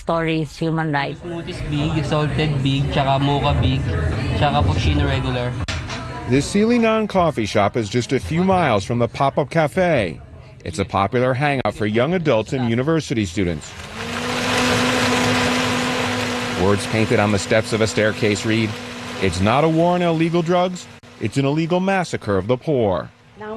stories, human rights. Smoothies big, salted big, tsaka mocha big, tsaka cappuccino regular. This Silinan coffee shop is just a few miles from the pop-up cafe. It's a popular hangout for young adults and university students. Words painted on the steps of a staircase read, "It's not a war on illegal drugs, it's an illegal massacre of the poor."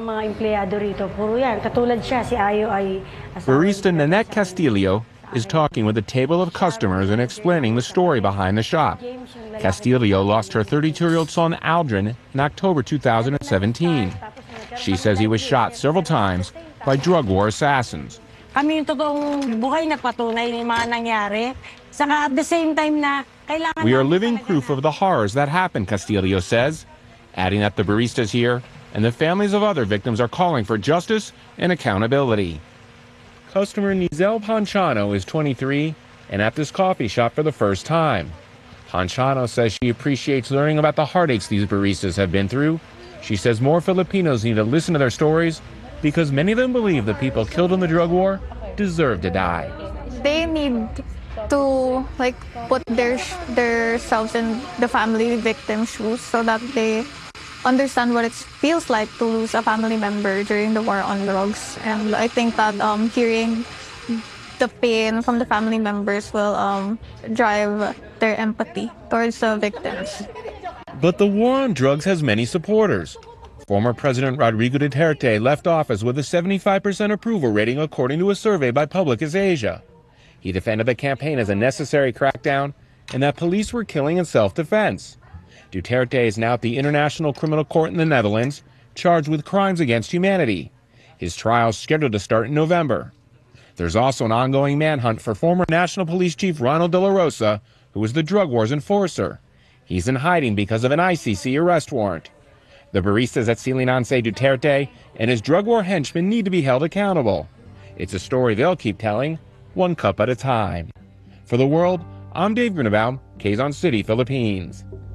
Barista Nanette Castillo is talking with a table of customers and explaining the story behind the shop. Castillo lost her 32-year-old son Aldrin in October 2017. She says he was shot several times by drug war assassins. Kami yung totoong buhay na patunay ng mga nangyari. Saka at the same time na kailangan... We are living proof of the horrors that happened, Castillo says, adding that the baristas here and the families of other victims are calling for justice and accountability. Customer Nizel Panchano is 23 and at this coffee shop for the first time. Panchano says she appreciates learning about the heartaches these baristas have been through. She says more Filipinos need to listen to their stories because many of them believe the people killed in the drug war deserve to die. They need to put themselves in the family victim's shoes so that they understand what it feels like to lose a family member during the war on drugs. And I think that hearing the pain from the family members will drive their empathy towards the victims. But the war on drugs has many supporters. Former President Rodrigo Duterte left office with a 75% approval rating according to a survey by Publicis Asia. He defended the campaign as a necessary crackdown and that police were killing in self-defense. Duterte is now at the International Criminal Court in the Netherlands, charged with crimes against humanity. His trial is scheduled to start in November. There's also an ongoing manhunt for former National Police Chief Ronald De La Rosa, who was the drug war's enforcer. He's in hiding because of an ICC arrest warrant. The baristas at Silinan say Duterte and his drug war henchmen need to be held accountable. It's a story they'll keep telling, one cup at a time. For The World, I'm Dave Grunebaum, Quezon City, Philippines.